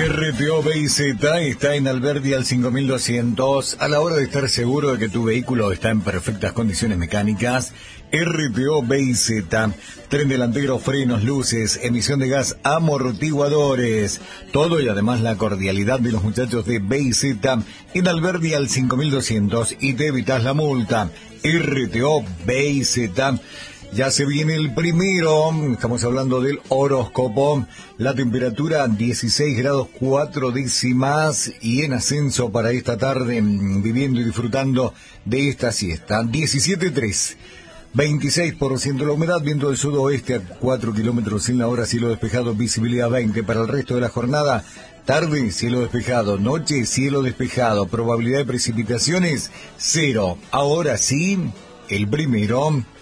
RTO BIZ está en Alberdi al 5200. A la hora de estar seguro de que tu vehículo está en perfectas condiciones mecánicas, RTO BIZ, tren delantero, frenos, luces, emisión de gas, amortiguadores, todo y además la cordialidad de los muchachos de BIZ en Alberdi al 5200 y te evitas la multa. RTO BIZ. Ya se viene el primero, estamos hablando del horóscopo, la temperatura 16 grados 4 décimas y en ascenso para esta tarde, viviendo y disfrutando de esta siesta. 17.3, 26% la humedad, viento del sudoeste a 4 kilómetros en la hora, cielo despejado, visibilidad 20. Para el resto de la jornada, tarde, cielo despejado, noche, cielo despejado, probabilidad de precipitaciones 0. Ahora sí, el primero.